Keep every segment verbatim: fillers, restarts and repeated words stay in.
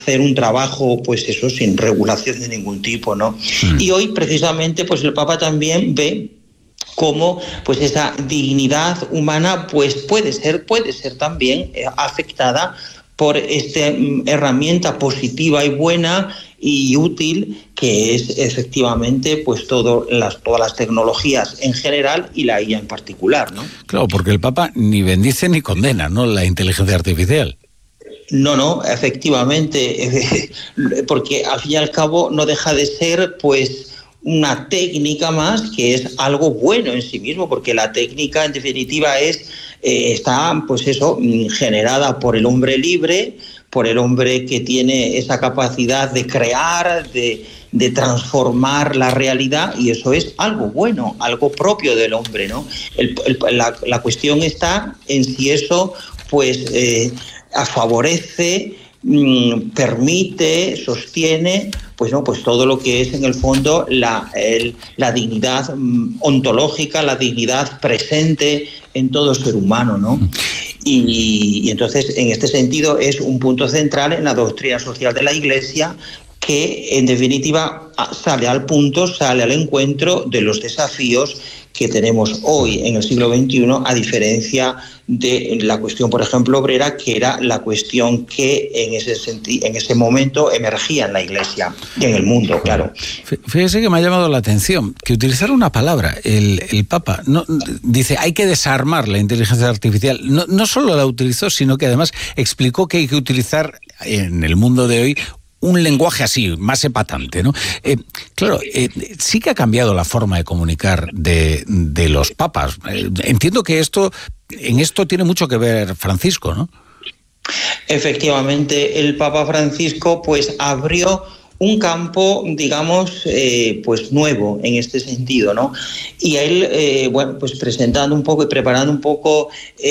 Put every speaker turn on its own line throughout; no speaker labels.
hacer un trabajo, pues eso, sin regulación de ningún tipo, ¿no? Mm. Y hoy, precisamente, pues el Papa también ve cómo pues esa dignidad humana pues puede ser, puede ser también eh, afectada por esta um, herramienta positiva y buena y útil que es efectivamente pues todo las, todas las tecnologías en general y la I A en particular, ¿no?
Claro, porque el Papa ni bendice ni condena, ¿no?, la inteligencia artificial.
No, no, efectivamente, porque al fin y al cabo no deja de ser pues una técnica más, que es algo bueno en sí mismo, porque la técnica en definitiva es eh, está pues eso generada por el hombre libre, por el hombre que tiene esa capacidad de crear, de, de transformar la realidad, y eso es algo bueno, algo propio del hombre, ¿no? El, el, la, la cuestión está en si eso pues eh, favorece, mmm, permite, sostiene, pues no, pues todo lo que es en el fondo la, el, la dignidad mmm, ontológica, la dignidad presente en todo ser humano, ¿no? Y, y entonces, en este sentido, es un punto central en la doctrina social de la Iglesia, que en definitiva sale al punto, sale al encuentro de los desafíos que tenemos hoy en el siglo veintiuno, a diferencia de la cuestión, por ejemplo, obrera, que era la cuestión que en ese senti- en ese momento emergía en la Iglesia y en el mundo, claro.
Fíjese que me ha llamado la atención que utilizar una palabra, el, el Papa, no, dice hay que desarmar la inteligencia artificial. No, no solo la utilizó, sino que además explicó que hay que utilizar en el mundo de hoy un lenguaje así, más epatante, ¿no? Eh, claro, eh, sí que ha cambiado la forma de comunicar de, de los papas. Eh, entiendo que esto, en esto tiene mucho que ver Francisco, ¿no?
Efectivamente, el Papa Francisco pues abrió un campo, digamos, eh, pues nuevo en este sentido, ¿no? Y él, eh, bueno, pues presentando un poco y preparando un poco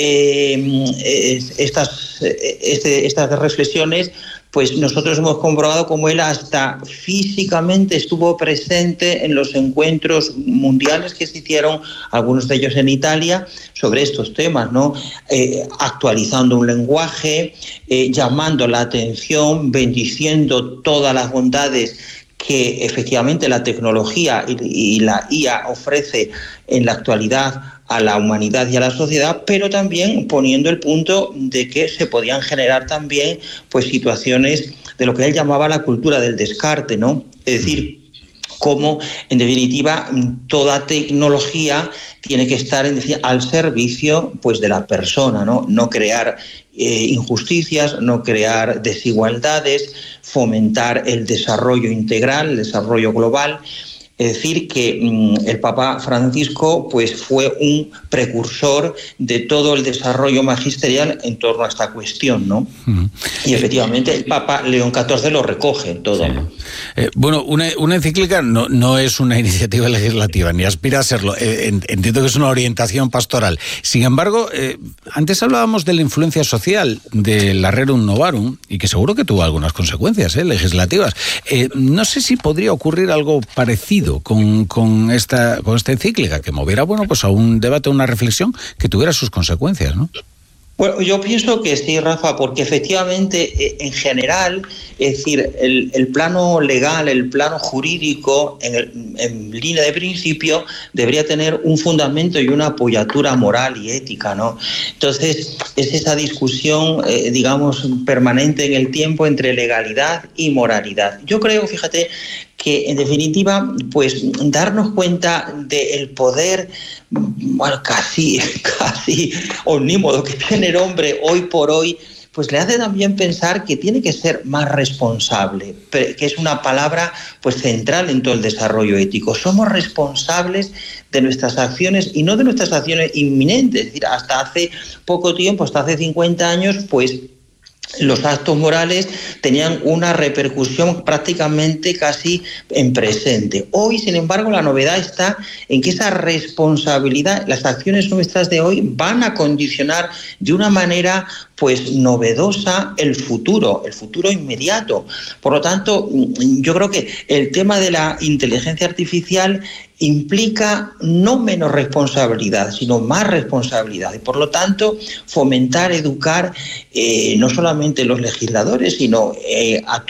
eh, estas, este, estas reflexiones, pues nosotros hemos comprobado cómo él hasta físicamente estuvo presente en los encuentros mundiales que se hicieron, algunos de ellos en Italia, sobre estos temas, ¿no? Eh, actualizando un lenguaje, eh, llamando la atención, bendiciendo todas las bondades que efectivamente la tecnología y, y la I A ofrece en la actualidad a la humanidad y a la sociedad, pero también poniendo el punto de que se podían generar también pues situaciones de lo que él llamaba la cultura del descarte, ¿no? Es decir, cómo en definitiva toda tecnología tiene que estar en, decir, al servicio pues de la persona, ¿no? No crear eh, injusticias, no crear desigualdades, fomentar el desarrollo integral, el desarrollo global. Es decir, que mmm, el Papa Francisco pues, fue un precursor de todo el desarrollo magisterial en torno a esta cuestión, ¿no? Uh-huh. Y efectivamente el Papa León catorce lo recoge todo. Sí.
Eh, bueno, una, una encíclica no, no es una iniciativa legislativa, ni aspira a serlo. Eh, entiendo que es una orientación pastoral. Sin embargo, eh, antes hablábamos de la influencia social del Rerum Novarum, y que seguro que tuvo algunas consecuencias eh, legislativas. Eh, no sé si podría ocurrir algo parecido Con, con, esta, con esta encíclica, que moviera, bueno, pues a un debate, a una reflexión que tuviera sus consecuencias, ¿no?
Bueno, yo pienso que sí, Rafa, porque efectivamente, en general, es decir, el, el plano legal, el plano jurídico, en, el, en línea de principio, debería tener un fundamento y una apoyatura moral y ética, ¿no? Entonces, es esa discusión, eh, digamos, permanente en el tiempo entre legalidad y moralidad. Yo creo, fíjate, que en definitiva, pues darnos cuenta del poder, bueno, casi, casi omnímodo que tiene el hombre hoy por hoy, pues le hace también pensar que tiene que ser más responsable, que es una palabra pues central en todo el desarrollo ético. Somos responsables de nuestras acciones y no de nuestras acciones inminentes. Es decir, hasta hace poco tiempo, hasta hace cincuenta años, pues los actos morales tenían una repercusión prácticamente casi en presente. Hoy, sin embargo, la novedad está en que esa responsabilidad, las acciones nuestras de hoy van a condicionar de una manera pues novedosa el futuro, el futuro inmediato. Por lo tanto, yo creo que el tema de la inteligencia artificial implica no menos responsabilidad, sino más responsabilidad. Y por lo tanto, fomentar, educar, eh, no solamente los legisladores, sino eh, a